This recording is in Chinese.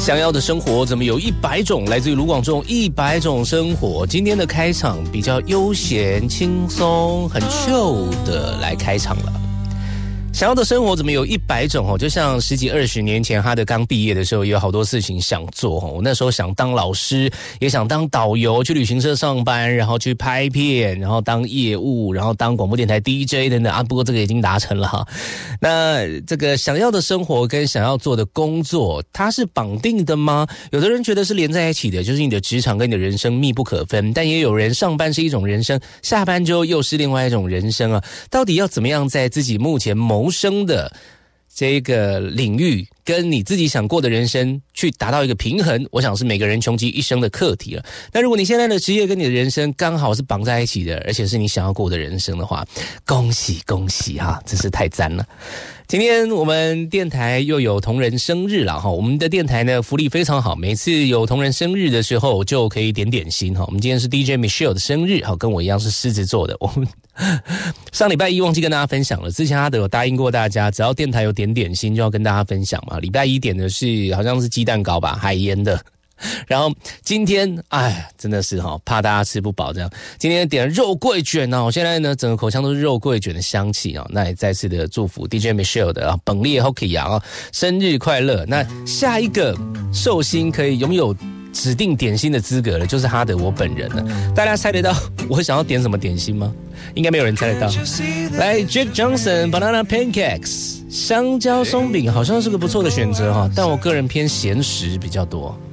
想要的生活怎么有100种？来自于卢广仲100种生活。今天的开场比较悠闲轻松，很 chill 的来开场了。想要的生活怎么有100种哦？就像10几20年前哈德刚毕业的时候，也有好多事情想做哦。我那时候想当老师，也想当导游，去旅行社上班，然后去拍片，然后当业务，然后当广播电台 DJ 等等啊。不过这个已经达成了哈。那这个想要的生活跟想要做的工作，它是绑定的吗？有的人觉得是连在一起的，就是你的职场跟你的人生密不可分。但也有人上班是一种人生，下班之后又是另外一种人生啊。到底要怎么样在自己目前谋生的这个领域跟你自己想过的人生去达到一个平衡，我想是每个人穷极一生的课题了。那如果你现在的职业跟你的人生刚好是绑在一起的，而且是你想要过的人生的话，恭喜恭喜哈，真是太赞了。今天我们电台又有同仁生日了哈，我们的电台呢福利非常好，每次有同仁生日的时候就可以点点心哈。我们今天是 DJ Michelle 的生日哈，跟我一样是狮子座的。我们上礼拜一忘记跟大家分享了，之前阿德有答应过大家，只要电台有点点心就要跟大家分享嘛。礼拜一点的是好像是鸡蛋糕吧，海盐的。然后今天真的是怕大家吃不饱这样，今天点了肉桂卷哦，现在呢整个口腔都是肉桂卷的香气哦。那也再次的祝福 DJ Michelle 的本列 Hockey 羊生日快乐。那下一个寿星可以拥有指定点心的资格了，就是哈德我本人了。大家猜得到我想要点什么点心吗？应该没有人猜得到。来 Jack Johnson Banana Pancakes 香蕉松饼好像是个不错的选择哈，但我个人偏咸食比较多。